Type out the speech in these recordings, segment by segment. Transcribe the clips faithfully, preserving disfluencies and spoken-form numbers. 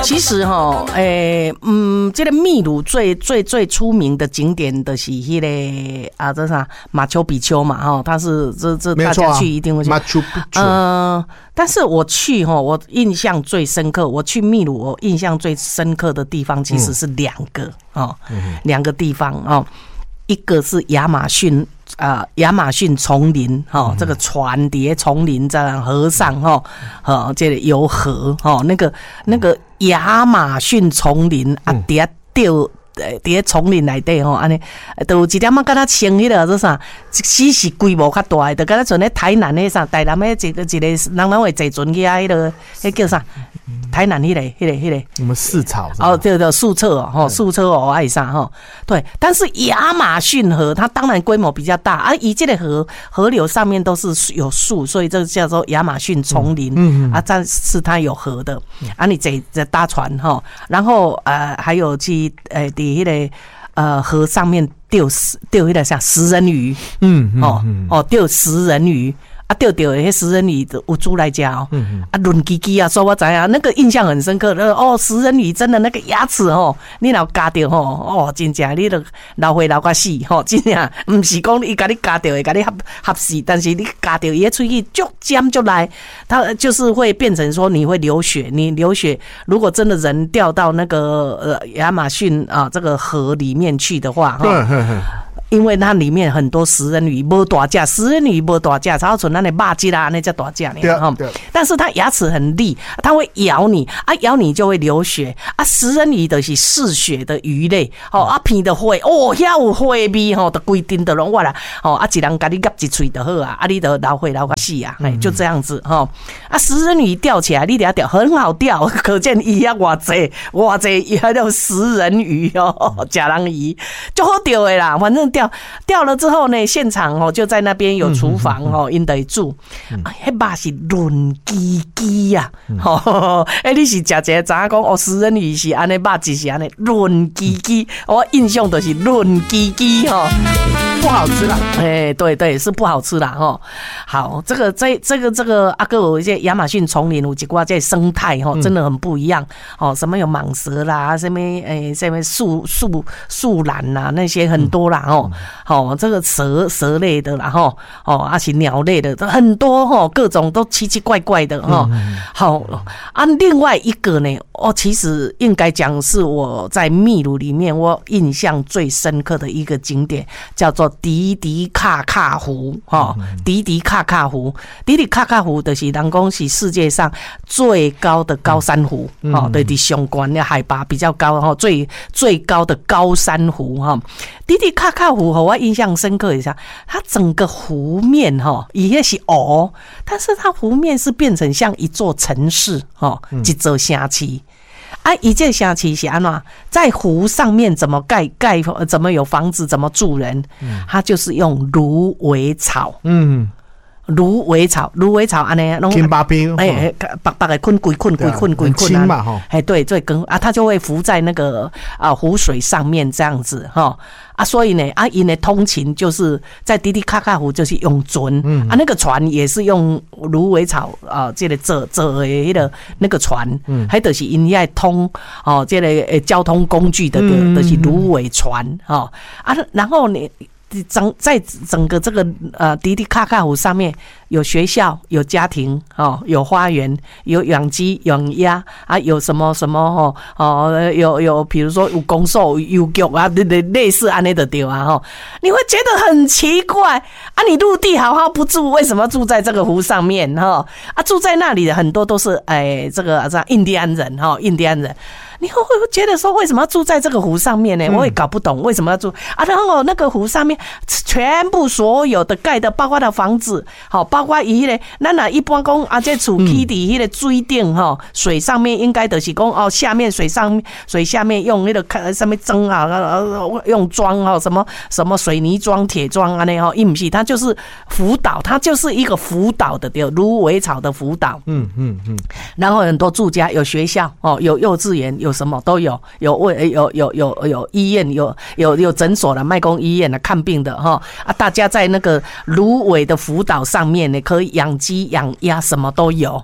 其实哈，诶、欸，嗯，这个秘鲁最最最出名的景点的是迄、那个啊，这啥马丘比丘嘛，哈，它是这这大家去一定会去。 马丘比丘。 嗯，但是我去哈，我印象最深刻，我去秘鲁，我印象最深刻的地方其实是两个哦，两、嗯、个地方哦，一个是亚马逊。啊，亚马逊丛林哈、哦，这个船蝶丛林这样河上哈，哦，这个游河哈，那个那个亚马逊丛林啊，底下钓。伫咧丛林内底吼，安尼都有一点仔敢若像迄个做啥，死是规模较大诶，就敢若像咧台南迄啥，台南迄一个一个人人会坐船去啊，迄个迄叫啥？台南迄个、迄个、迄个。 我们四草。 哦，对对，树册哦，吼，树册哦，爱啥吼？对，但是亚马逊河它当然规模比较大啊，以这个河河流上面都是有树，所以这个叫做亚马逊丛林。嗯嗯。啊，但是它有河的，啊，你坐坐搭船哈，然后呃还有去呃。迄个呃河上面钓钓迄个像食人鱼，嗯哦哦钓食人鱼啊，钓钓迄食人鱼的有煮来吃哦，嗯啊润叽叽啊，说我知啊，那个印象很深刻的哦，食人鱼真的那个牙齿哦，你若夹到吼哦，真正你都流血流到死吼，真正不是讲伊甲你夹到会甲你合合死，但是你夹到伊的喙齿足尖足来，它就是会变成说你会流血，你流血，如果真的人掉到那个呃亚马逊啊这个河里面去的话，哈。因为它里面很多食人鱼，无大只，食人鱼无大只，才像咱的肉质啊，那叫大只呢。但是它牙齿很利，它会咬你啊，咬你就会流血啊。食人鱼就是嗜血的鱼类，哦啊，片的血，哦，遐有血味吼，就规定的拢我啦，哦啊，一人甲你夹一喙就好啊，啊，你就流血流到死啊，哎，就这样子哈。啊，食人鱼钓起来，你得钓很好钓，可见伊遐偌济偌济迄种食人鱼哦，食人鱼就好钓的啦，反正。钓钓了之后呢，现场哦就在那边有厨房哦，因得住，啊，迄肉是润叽叽呀，吼，哎，你是食一个知影讲哦，食人鱼是安尼，肉质是安尼润叽叽，我印象就是润叽叽哈， 不好吃啦， 哎，对对，是不好吃啦哈。好，这个这这个这个啊，个有一些亚马逊丛林有一寡这生态哈，真的很不一样哦，什么有蟒蛇啦，什么诶，什么树树树懒啦，那些很多啦哦。好、哦，这个蛇蛇类的啦哈，哦，而且鸟类的很多哈，各种都奇奇怪怪的哈。好啊，另外一个呢，哦，其实应该讲是我在秘鲁里面我印象最深刻的一个景点，叫做迪迪卡卡湖哈。迪迪卡卡湖，迪迪卡卡湖就是人讲是世界上最高的高山湖哈，对，伫上关的海拔比较高哈，最最高的高山湖哈。迪迪卡卡湖，我印象深刻一下，它整个湖面哈，也是湖，但是它湖面是变成像一座城市哈，一座城市。啊，一座城市是安怎在湖上面怎么盖盖，怎么有房子，怎么住人？它就是用芦苇草。嗯。芦苇草，芦苇草安尼， 轻巴边， 哎，白白的捆，规捆，规捆，规捆嘛，哈， 哎，对，最根啊，它就会浮在那个啊湖水上面这样子哈啊，所以呢，啊，因的通勤就是在迪迪卡卡湖就是用船，嗯、啊，那个船也是用芦苇草啊，这个做做的迄个那个船，嗯，还就是因遐通哦，这个诶交通工具的的，就是芦苇船哈啊，然后呢。整在整个这个呃迪迪卡卡湖上面有学校，有家庭哦，有花园，有养鸡养鸭啊，有什么什么哦哦，有有比如说有公所、邮局啊，类类似安内的地方哈，你会觉得很奇怪啊，你陆地好好不住，为什么住在这个湖上面哈？啊，住在那里的很多都是哎这个这印第安人哈，印第安人。你会觉得说为什么要住在这个湖上面呢？我也搞不懂为什么要住啊。然后那个湖上面全部所有的盖的，包括的房子，好，包括伊咧，咱若一般讲啊，这厝起伫迄个水顶哈，水上面应该就是讲哦，下面水上水下面用那个看上面装啊，用桩啊，什么什么水泥桩、铁桩啊那哈，伊不是，它就是浮岛，它就是一个浮岛的对，芦苇草的浮岛。嗯嗯嗯。然后很多住家，有学校哦，有幼稚园。有什么都有，有卫有有有有医院，有有有诊所了，卖公医院了，看病的哈啊！大家在那个芦苇的浮岛上面呢，可以养鸡养鸭，什么都有。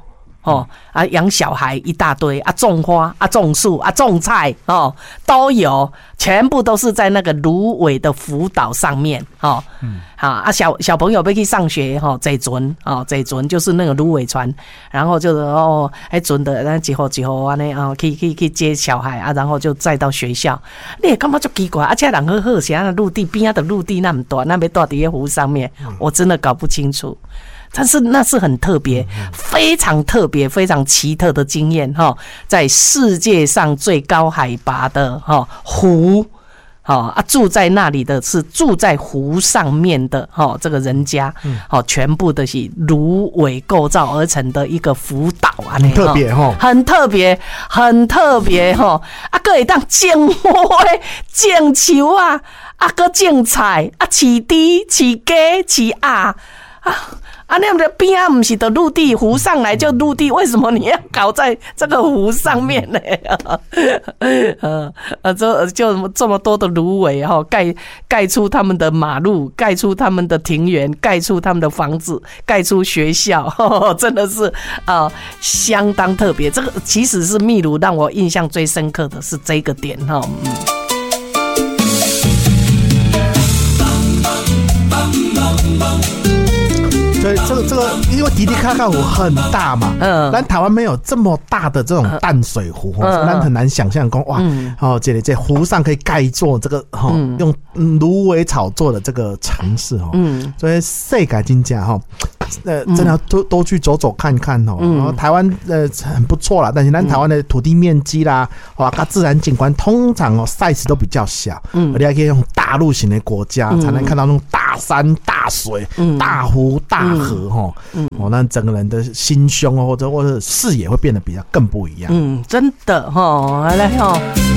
哦啊，养小孩一大堆啊，种花啊，种树啊，种菜哦，都有，全部都是在那个芦苇的浮岛上面哦。嗯，好啊，小小朋友要去上学哈，坐船哦，坐船就是那个芦苇船，然后就是哦，哎船的那几号几号安尼啊，去去去接小孩啊，然后就载到学校。你也感觉就奇怪，而且人好好，现在陆地边啊的陆地那么大，那边到底在湖上面，我真的搞不清楚。但是那是很特别，非常特别、非常奇特的经验哈，在世界上最高海拔的哈湖，好啊，住在那里的是住在湖上面的哈这个人家，好，全部都是芦苇构造而成的一个浮岛啊， 很特别哈， 很特别，很特别哈，啊，可以当种花、种树啊，啊，个种菜啊，饲猪、饲鸡、饲鸭啊。啊，那的边啊，不是的陆地湖上来就陆地，为什么你要搞在这个湖上面呢？呃呃，这就这么多的芦苇哈，盖盖出他们的马路，盖出他们的庭园，盖出他们的房子，盖出学校，呵呵真的是啊、呃，相当特别。这个其实是秘鲁让我印象最深刻的是这个点哈，嗯。 所以这个这个，因为迪迪卡卡湖很大嘛，嗯，但台湾没有这么大的这种淡水湖，嗯，所以咱很难想象说哇，嗯、哦，这里在湖上可以盖一座这个哈、嗯、用芦苇草做的这个城市哈，嗯，所以世界真正哈，呃，真的要多多去走走看看哦。嗯、然后台湾呃很不错啦，但是咱台湾的土地面积啦，哇，跟自然景观通常哦 size 都比较小，嗯，而且还可以用大陆型的国家、嗯、才能看到那种大山、大水、嗯、大湖、大河哈，嗯，哦，那整个人的心胸或者或者视野会变得比较更不一样。 嗯，真的哈，来哈。